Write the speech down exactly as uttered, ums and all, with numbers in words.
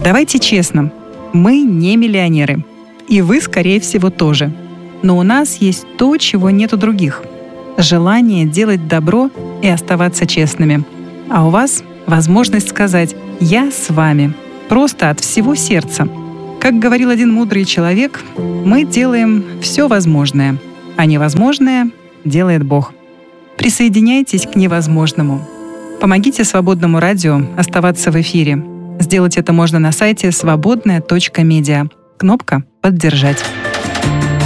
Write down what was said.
Давайте честно, мы не миллионеры. И вы, скорее всего, тоже. Но у нас есть то, чего нет у других. Желание делать добро и оставаться честными. А у вас возможность сказать «я с вами». Просто от всего сердца. Как говорил один мудрый человек, мы делаем все возможное, а невозможное делает Бог. Присоединяйтесь к невозможному. Помогите Свободному радио оставаться в эфире. Сделать это можно на сайте свободная точка медиа. Кнопка «Поддержать».